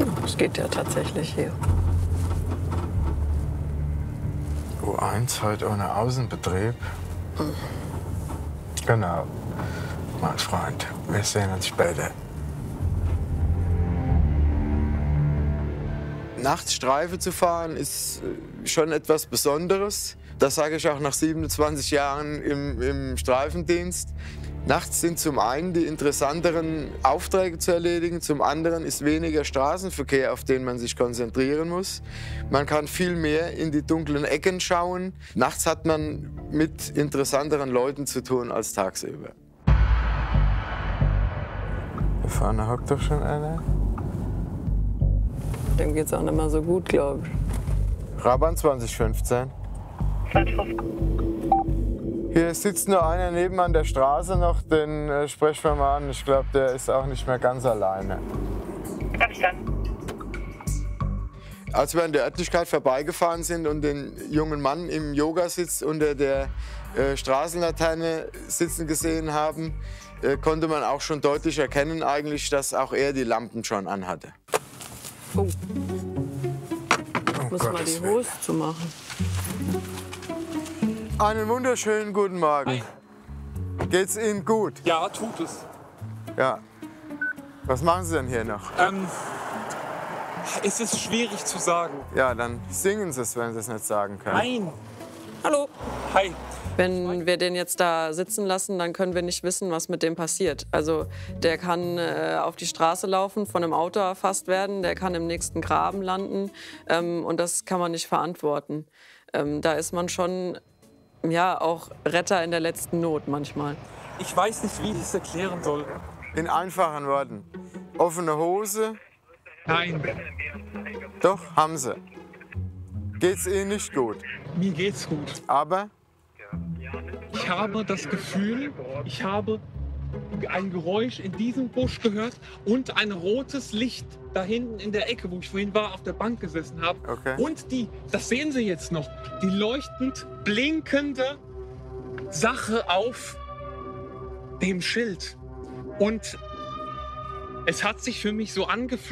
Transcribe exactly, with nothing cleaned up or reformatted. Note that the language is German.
Es geht ja tatsächlich hier. U eins heute ohne Außenbetrieb. Mhm. Genau, mein Freund. Wir sehen uns später. Nachts Streife zu fahren ist schon etwas Besonderes. Das sage ich auch nach siebenundzwanzig Jahren im, im Streifendienst. Nachts sind zum einen die interessanteren Aufträge zu erledigen, zum anderen ist weniger Straßenverkehr, auf den man sich konzentrieren muss. Man kann viel mehr in die dunklen Ecken schauen. Nachts hat man mit interessanteren Leuten zu tun als tagsüber. Hier vorne hockt doch schon einer. Dem geht's auch nicht mehr so gut, glaube ich. Raban zwanzig fünfzehn. Hier sitzt nur einer neben an der Straße noch, den äh, sprechen wir mal an. Ich glaube, der ist auch nicht mehr ganz alleine. Als wir an der Örtlichkeit vorbeigefahren sind und den jungen Mann im Yogasitz unter der äh, Straßenlaterne sitzen gesehen haben, äh, konnte man auch schon deutlich erkennen, eigentlich, dass auch er die Lampen schon anhatte. Oh. Oh Muss mal die Hose zumachen. Einen wunderschönen guten Morgen. Hi. Geht's Ihnen gut? Ja, tut es. Ja. Was machen Sie denn hier noch? Ähm, es ist schwierig zu sagen. Ja, dann singen Sie es, wenn Sie es nicht sagen können. Nein. Hallo. Hi. Wenn wir den jetzt da sitzen lassen, dann können wir nicht wissen, was mit dem passiert. Also der kann äh, auf die Straße laufen, von einem Auto erfasst werden, der kann im nächsten Graben landen ähm, und das kann man nicht verantworten. Ähm, da ist man schon, ja, auch Retter in der letzten Not manchmal. Ich weiß nicht, wie ich es erklären soll. In einfachen Worten. Offene Hose? Nein, Doch, haben Sie. Geht's Ihnen nicht gut? mir geht's gut. Aber? Ich habe das Gefühl, ich habe ein Geräusch in diesem Busch gehört und ein rotes Licht da hinten in der Ecke, wo ich vorhin war, auf der Bank gesessen habe. Okay. Und die, das sehen Sie jetzt noch, die leuchtend blinkende Sache auf dem Schild. Und es hat sich für mich so angefühlt,